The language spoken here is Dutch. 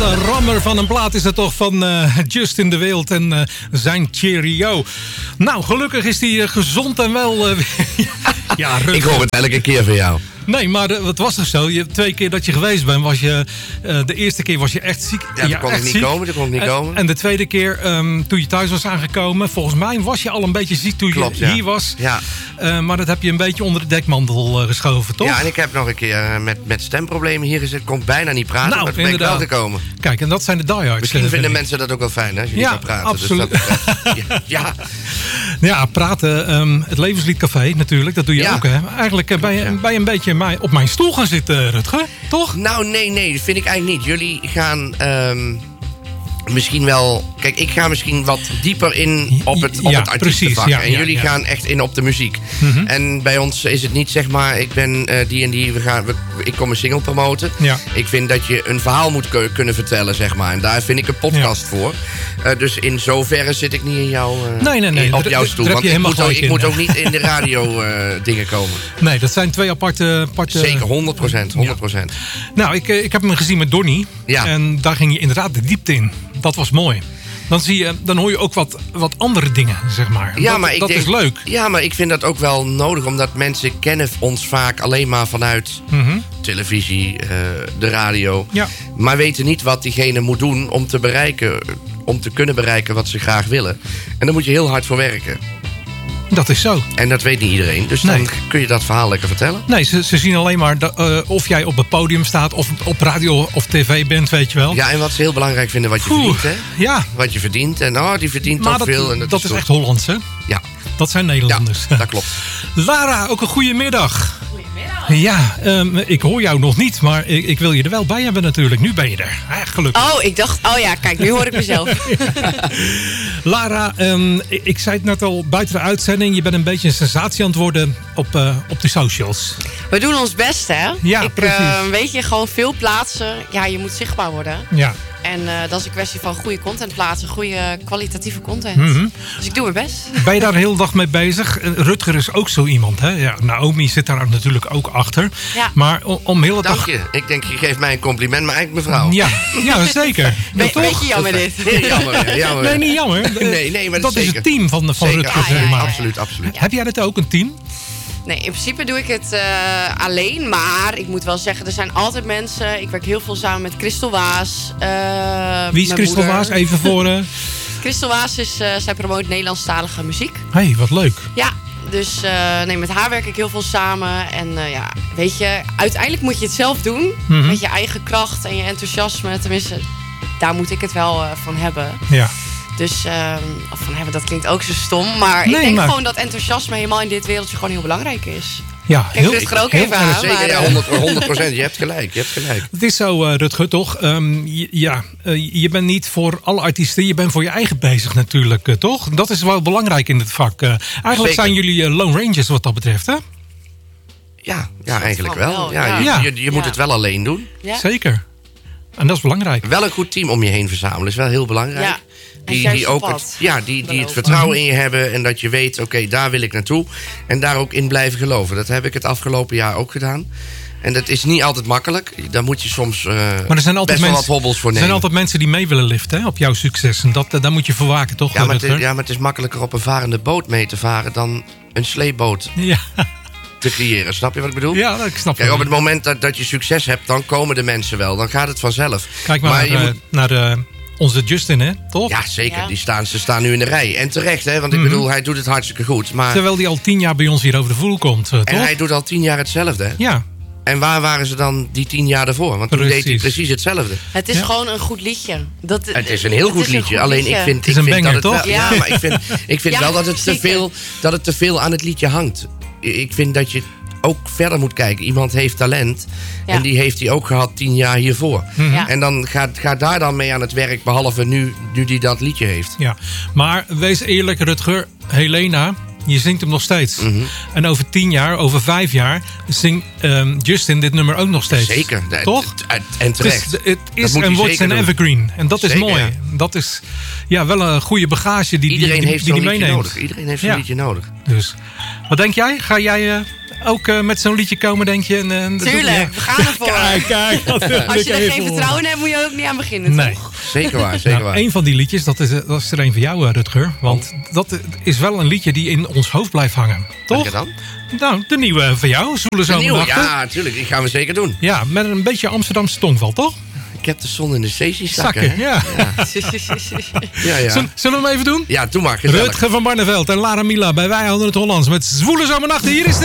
Wat een rammer van een plaat is het toch van Justin de Wild en zijn Cheerio. Nou, gelukkig is hij gezond en wel. Ja, ik hoor het elke keer van jou. Nee, maar het was toch zo? 2 keer dat je geweest bent, was je... de eerste keer was je echt ziek. Ja, toen kon ik niet komen. En de tweede keer, toen je thuis was aangekomen... volgens mij was je al een beetje ziek toen je hier was. Ja. Maar dat heb je een beetje onder de dekmantel geschoven, toch? Ja, en ik heb nog een keer met stemproblemen hier gezeten. Ik kon bijna niet praten, maar toen ben ik wel gekomen. Kijk, en dat zijn de diehards. Misschien vinden mensen dat ook wel fijn, hè? Als je niet kan praten. Absoluut. Dus dat ja, praten. Het Levensliedcafé natuurlijk, dat doe je ook, hè? Eigenlijk ben je een beetje op mijn stoel gaan zitten, Rutger, toch? Nou, nee, dat vind ik eigenlijk niet. Jullie gaan misschien wel... Kijk, ik ga misschien wat dieper in op het artiestenvak. Ja, en jullie gaan echt in op de muziek. Mm-hmm. En bij ons is het niet, zeg maar, ik ben die en die, ik kom een single promoten. Ja. Ik vind dat je een verhaal moet kunnen vertellen, zeg maar. En daar vind ik een podcast voor. Dus in zoverre zit ik niet in jouw, nee. op jouw stoel. Want ik moet ook niet in de radio dingen komen. Nee, dat zijn 2 aparte... Zeker, 100%. Ja. Nou, ik heb hem gezien met Donnie. Ja. En daar ging je inderdaad de diepte in. Dat was mooi. Dan hoor je ook wat andere dingen, zeg maar. Ja, dat is leuk. Ja, maar ik vind dat ook wel nodig. Omdat mensen kennen ons vaak alleen maar vanuit televisie, de radio. Ja. Maar weten niet wat diegene moet doen om te kunnen bereiken wat ze graag willen. En daar moet je heel hard voor werken. Dat is zo. En dat weet niet iedereen. Dus dan kun je dat verhaal lekker vertellen. Nee, ze zien alleen maar of jij op het podium staat... of op radio of tv bent, weet je wel. Ja, en wat ze heel belangrijk vinden, wat je verdient, hè? Ja. Wat je verdient. En die verdient toch veel. En dat is echt Hollands, hè? Ja. Dat zijn Nederlanders. Ja, dat klopt. Lara, ook een goede middag. Ja, ik hoor jou nog niet, maar ik wil je er wel bij hebben natuurlijk. Nu ben je er, gelukkig. Oh, ik dacht, kijk, nu hoor ik mezelf. Lara, ik zei het net al buiten de uitzending. Je bent een beetje een sensatie aan het worden op de socials. We doen ons best, hè? Ja, precies. Weet je, gewoon veel plaatsen. Ja, je moet zichtbaar worden. Ja. En dat is een kwestie van goede content plaatsen. Goede kwalitatieve content. Mm-hmm. Dus ik doe mijn best. Ben je daar de hele dag mee bezig? Rutger is ook zo iemand, hè? Ja, Naomi zit daar natuurlijk ook achter. Ja. Maar om hele dag... Dank je. Ik denk, je geeft mij een compliment, maar eigenlijk mevrouw. Ja, zeker. Beetje jammer dit. Nee, jammer. Nee, niet jammer. Nee, maar dat is het team van Rutger, zeg maar. Absoluut. Heb jij dat ook, een team? Nee, in principe doe ik het alleen. Maar ik moet wel zeggen, er zijn altijd mensen. Ik werk heel veel samen met Christel Waas. Wie is Christel Waas? Even voor... Christel Waas is, zij promoot Nederlandstalige muziek. Hey, wat leuk. Ja, dus met haar werk ik heel veel samen. En weet je, uiteindelijk moet je het zelf doen. Mm-hmm. Met je eigen kracht en je enthousiasme. Tenminste, daar moet ik het wel van hebben. Ja. Dus, of van hebben, dat klinkt ook zo stom. Maar ik denk gewoon dat enthousiasme helemaal in dit wereldje gewoon heel belangrijk is. Ja, kijk, Rutger ook even aan. Zeker, ja, 100%. Je hebt gelijk. Het is zo, Rutger, toch? Je bent niet voor alle artiesten, je bent voor je eigen bezig natuurlijk, toch? Dat is wel belangrijk in het vak. Eigenlijk Zeker. zijn jullie Lone Rangers wat dat betreft, hè? Ja, eigenlijk wel. Ja. Je moet het wel alleen doen. Ja. Zeker. En dat is belangrijk. Wel een goed team om je heen verzamelen is wel heel belangrijk. Ja. Die ook het vertrouwen in je hebben. En dat je weet, oké, daar wil ik naartoe. En daar ook in blijven geloven. Dat heb ik het afgelopen jaar ook gedaan. En dat is niet altijd makkelijk. Daar moet je soms maar er zijn altijd best wel wat hobbels voor nemen. Er zijn altijd mensen die mee willen liften, hè, op jouw succes. En daar moet je voor waken, toch? Maar het is makkelijker op een varende boot mee te varen dan een sleepboot te creëren. Snap je wat ik bedoel? Ja, ik snap het. Kijk, op het moment dat je succes hebt, dan komen de mensen wel. Dan gaat het vanzelf. Kijk maar naar onze Justin, hè? Toch? Ja, zeker. Ja. Ze staan nu in de rij. En terecht, hè? Want ik bedoel, hij doet het hartstikke goed. Maar... Terwijl hij al 10 jaar bij ons hier over de vloer komt, toch? En hij doet al 10 jaar hetzelfde, hè? Ja. En waar waren ze dan die 10 jaar daarvoor? Want toen deed hij precies hetzelfde. Het is gewoon een goed liedje. Het is een heel goed liedje. Alleen ik vind het is een banger, dat het toch? Ja, maar ik vind wel dat het te veel aan het liedje hangt. Ik vind dat je ook verder moet kijken. Iemand heeft talent. Ja. En die heeft hij ook gehad 10 jaar hiervoor. Ja. En dan ga daar dan mee aan het werk. Behalve nu die dat liedje heeft. Ja, maar wees eerlijk, Rutger. Helena, je zingt hem nog steeds. Mm-hmm. En over 10 jaar, over 5 jaar... zingt Justin dit nummer ook nog steeds. Zeker. Toch? En terecht. Het is en wordt een evergreen. En dat is zeker, mooi. Ja. Dat is wel een goede bagage die Iedereen heeft die zo'n meeneemt. nodig. Iedereen heeft zo'n liedje nodig. Dus, wat denk jij? Ga jij ook met zo'n liedje komen, denk je? Tuurlijk, we gaan ervoor. Kijk. Als je er geen vertrouwen in hebt, moet je ook niet aan beginnen, nee. toch? Zeker waar. Een van die liedjes, dat is er een van jou, Rutger. Want dat is wel een liedje die in ons hoofd blijft hangen. Toch? Wat dan? Nou, de nieuwe van jou, Zwoele Zomernachten. Ja, natuurlijk. Die gaan we zeker doen. Ja, met een beetje Amsterdamse tongval, toch? Ik heb de zon in de zee zien zakken. Ja. Zullen we hem even doen? Ja, doe maar. Rutger van Barneveld en Lara Mila bij Wij Houden het Hollands met Zwoele Zomernachten. Hier is de